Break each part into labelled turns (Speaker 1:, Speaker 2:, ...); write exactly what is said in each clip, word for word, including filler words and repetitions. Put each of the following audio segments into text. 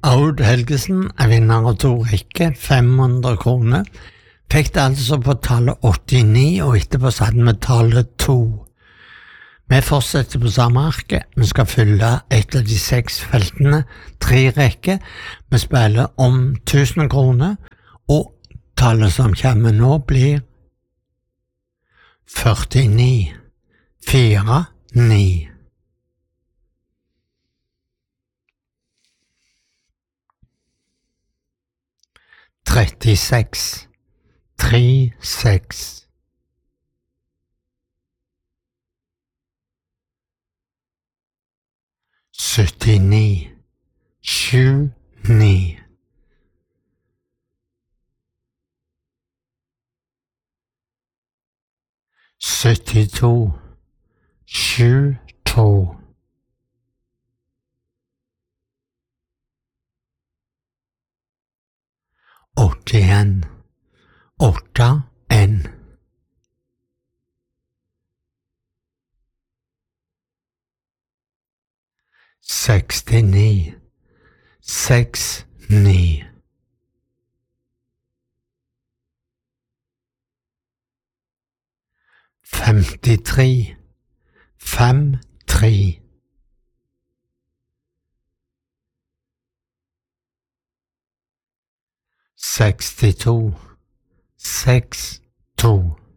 Speaker 1: Aud Helgesen er vinner av to rekker, fem hundre kroner. Fikk det altså på tallet åttini, og etterpå satt vi tallet to. Vi fortsetter på samme arket. Vi skal fylle et av de seks feltene, tre rekker. Vi spiller om tusen kroner, og tallet som kommer nå blir førtini, fire, ni. trettiseks, tre, seks. syttini, sju, ni. syttito, sju, to. åttien, åtte, en. sekstini, seks, ni. femtitre, fem, tre. sekstito, seks, to.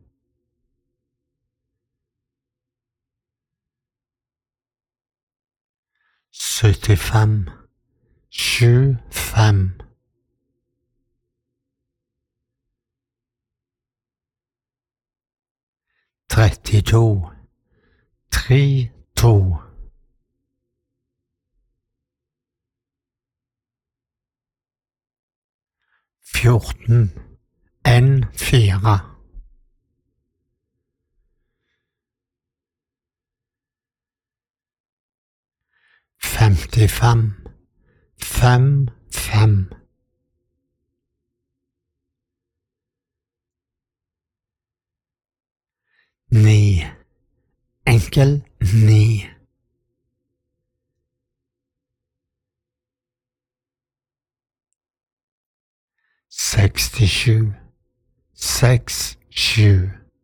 Speaker 1: syttifem, sju, fem. trettito, tre, to. fjorten, en, fire. femtifem, fem, fem. ni, enkel, ni. sekstisju, seks, sju.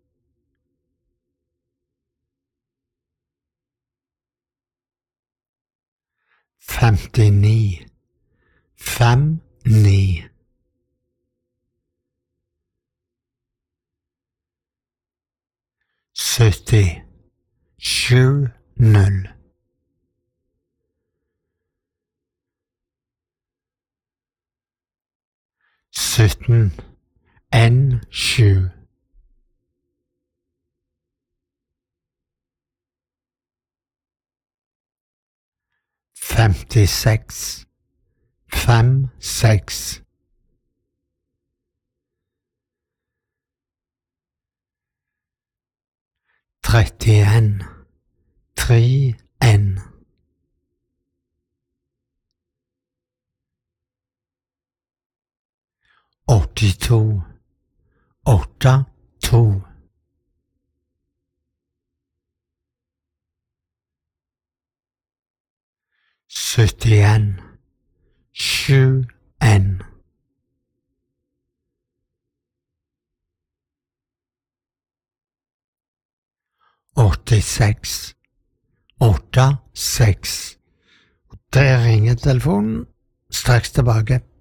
Speaker 1: femtini, fem, ni. sytti, sju, null. sytten, en, sju. femtiseks, fem, seks. trettien, tre, en. åttito, åtte, to. syttien, sju, en. åttiseks, åtte, seks. Der ringer telefonen. Straks tilbake.